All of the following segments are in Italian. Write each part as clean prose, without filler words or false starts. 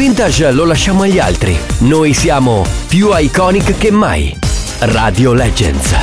vintage lo lasciamo agli altri. Noi siamo più iconic che mai. Radio Legends.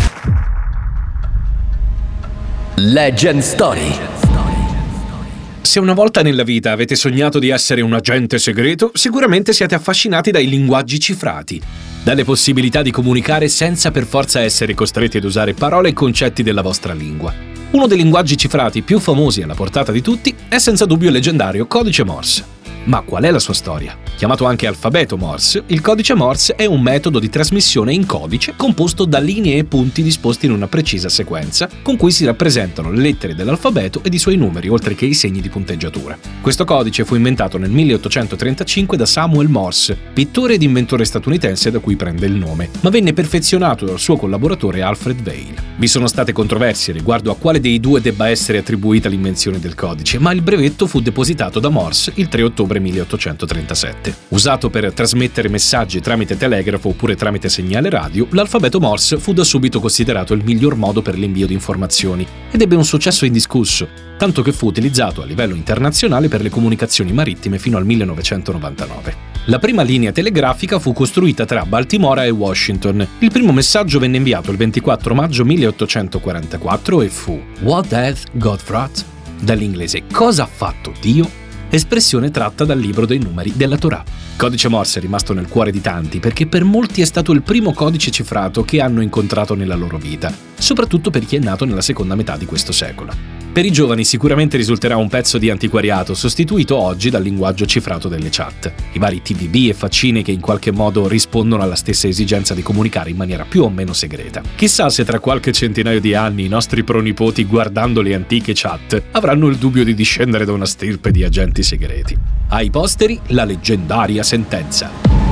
Legend Story. Se una volta nella vita avete sognato di essere un agente segreto, sicuramente siete affascinati dai linguaggi cifrati, dalle possibilità di comunicare senza per forza essere costretti ad usare parole e concetti della vostra lingua. Uno dei linguaggi cifrati più famosi e alla portata di tutti è senza dubbio il leggendario codice Morse. Ma qual è la sua storia? Chiamato anche alfabeto Morse, il codice Morse è un metodo di trasmissione in codice composto da linee e punti disposti in una precisa sequenza, con cui si rappresentano le lettere dell'alfabeto ed i suoi numeri, oltre che i segni di punteggiatura. Questo codice fu inventato nel 1835 da Samuel Morse, pittore ed inventore statunitense da cui prende il nome, ma venne perfezionato dal suo collaboratore Alfred Vail. Vi sono state controversie riguardo a quale dei due debba essere attribuita l'invenzione del codice, ma il brevetto fu depositato da Morse il 3 ottobre 1837. Usato per trasmettere messaggi tramite telegrafo oppure tramite segnale radio, l'alfabeto Morse fu da subito considerato il miglior modo per l'invio di informazioni ed ebbe un successo indiscusso, tanto che fu utilizzato a livello internazionale per le comunicazioni marittime fino al 1999. La prima linea telegrafica fu costruita tra Baltimora e Washington. Il primo messaggio venne inviato il 24 maggio 1844 e fu "What hath God wrought?", dall'inglese "Cosa ha fatto Dio?", espressione tratta dal libro dei numeri della Torah. Codice Morse è rimasto nel cuore di tanti perché per molti è stato il primo codice cifrato che hanno incontrato nella loro vita, soprattutto per chi è nato nella seconda metà di questo secolo. Per i giovani sicuramente risulterà un pezzo di antiquariato, sostituito oggi dal linguaggio cifrato delle chat, i vari TVB e faccine che in qualche modo rispondono alla stessa esigenza di comunicare in maniera più o meno segreta. Chissà se tra qualche centinaio di anni i nostri pronipoti, guardando le antiche chat, avranno il dubbio di discendere da una stirpe di agenti segreti. Ai posteri, la leggendaria sentenza.